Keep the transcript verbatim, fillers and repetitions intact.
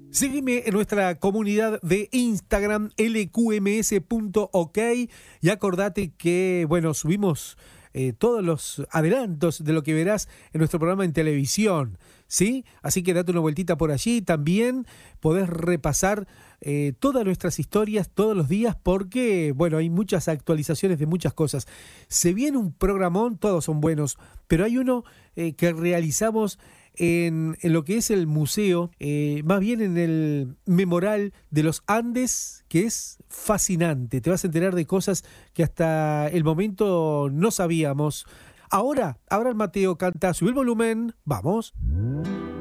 Sígueme en nuestra comunidad de Instagram, L Q M S punto ok, y acordate que, bueno, subimos eh, todos los adelantos de lo que verás en nuestro programa en televisión, ¿sí? Así que date una vueltita por allí. También podés repasar eh, todas nuestras historias todos los días porque, bueno, hay muchas actualizaciones de muchas cosas. Se viene un programón, todos son buenos, pero hay uno eh, que realizamos en, en lo que es el museo, eh, más bien en el Memorial de los Andes, que es fascinante. Te vas a enterar de cosas que hasta el momento no sabíamos. Ahora, ahora el Mateo canta, sube el volumen, vamos.